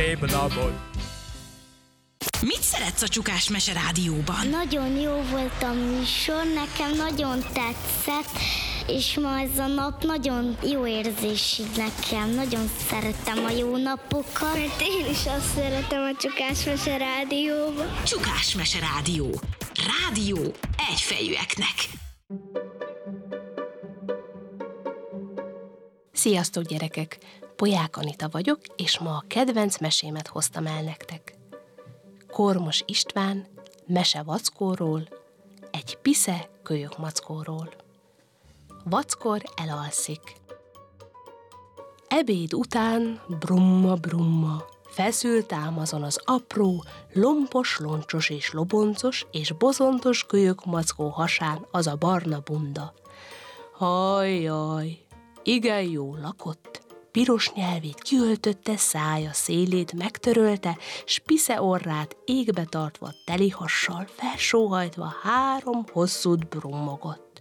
szép napot. Mit szeretsz a Csukás Mese Rádióban? Nagyon jó volt a műsor, nekem nagyon tetszett, és ma ez a nap nagyon jó érzés így nekem. Nagyon szeretem a jó napokat. Mert én is azt szeretem a Csukás Mese Rádióban. Csukás Mese Rádió. Rádió egyfejűeknek. Sziasztok gyerekek! Polyák Anita vagyok, és ma a kedvenc mesémet hoztam el nektek. Kormos István, mese Vackóról, egy pisze kölyök mackóról. Vackor elalszik. Ebéd után brumma, brumma, feszült ám azon az apró, lompos, loncsos és loboncos és bozontos kölyök mackó hasán az a barna bunda. Hajjaj, igen jól lakott. Piros nyelvét kiöltötte, szája szélét megtörölte, s pisze orrát égbe tartva teli hassal felsóhajtva 3 hosszút brummogott.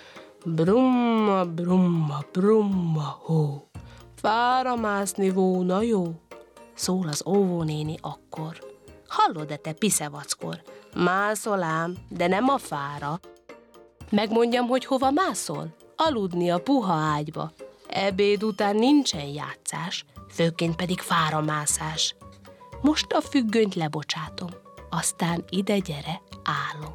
Brumma, brumma, brumma, hó, fára mászni volna jó, szól az óvónéni akkor. Hallod-e te pisze Vackor? Mászol ám, de nem a fára. Megmondjam, hogy hova mászol? Aludni a puha ágyba. Ebéd után nincsen játszás, főként pedig fáramászás. Most a függönyt lebocsátom, aztán ide gyere, álom.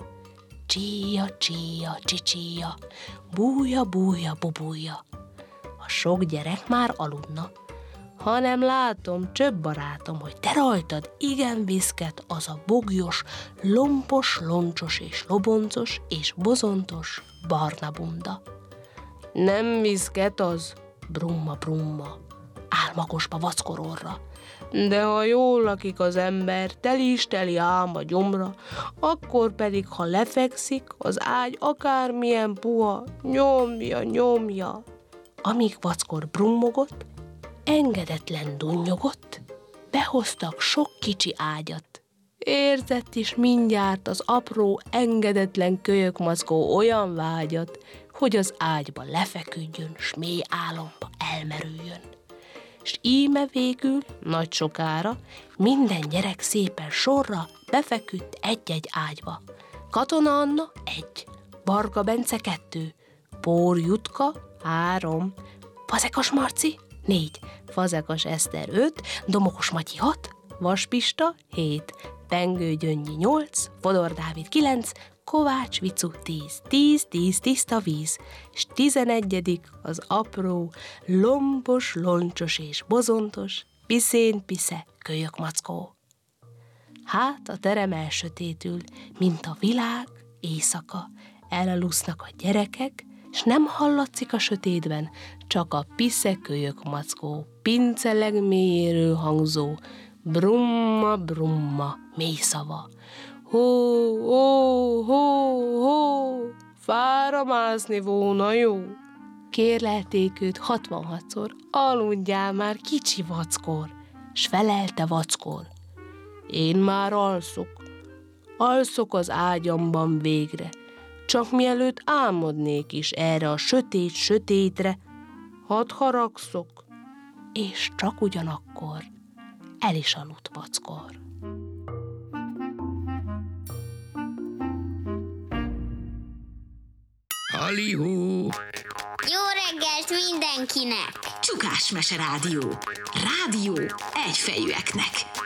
Csíja, csíja, csicsíja, bújja, bújja, bubújja. A sok gyerek már aludna, hanem látom, csöbb barátom, hogy te rajtad igen viszket az a bogyos, lompos, loncsos és loboncos és bozontos barna bunda. Nem viszket az, brumma, brumma, álmagosba Vackor orra. De ha jól lakik az ember, teli is teli ám a gyomra, akkor pedig, ha lefekszik, az ágy akármilyen puha, nyomja, nyomja. Amíg Vackor brummogott, engedetlen dunnyogott, behoztak sok kicsi ágyat. Érzett is mindjárt az apró, engedetlen kölyökmackó olyan vágyat, hogy az ágyba lefeküdjön, s mély álomba elmerüljön. S íme végül, nagy sokára, minden gyerek szépen sorra befeküdt egy-egy ágyba. Katona Anna 1, Varga Bence 2, Pór Jutka 3, Fazekas Marci 4, Fazekas Eszter 5, Domokos Matyi 6, Vas Pista 7, Pengő Gyöngyi 8, Fodor Dávid 9, Kovács Vicu 10, 10 tiszta víz, s 11. az apró, lompos, loncsos és bozontos, piszén pisze kölyök mackó. Hát a terem elsötétül, mint a világ éjszaka, elalusznak a gyerekek, s nem hallatszik a sötétben, csak a pisze kölyök mackó, pince legmélyéről hangzó, brumma, brumma, mély szava. Hó, hó, hó, hó, fára mászni volna jó. Kérlelték őt 66-szor, aludjál már, kicsi Vackor, s felelte Vackor. Én már alszok az ágyamban végre, csak mielőtt álmodnék is erre a sötét sötétre, hadd haragszok, és csak ugyanakkor el is aludt Vackor. Halihó! Jó reggelt mindenkinek! Csukás Mese Rádió. Rádió egyfejűeknek.